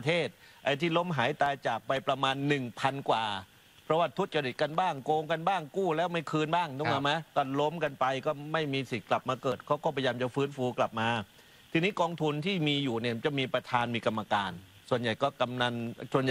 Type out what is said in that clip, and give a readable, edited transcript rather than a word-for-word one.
เทศไอ้ที่ล้มหายตายจากไปประมาณ 1,000 กว่าเพราะว่าทุจริตกันบ้างโกงกันบ้างกู้แล้วไม่คืนบ้างถูกไหมตอนล้มกันไปก็ไม่มีสิทธิ์กลับมาเกิดเขาก็พยายามจะฟื้นฟูกลับมาทีนี้กองทุนที่มีอยู่เนี่ยจะมีประธานมีกรรมการส่วนใหญ่ก็กำนันส่วนใหญ่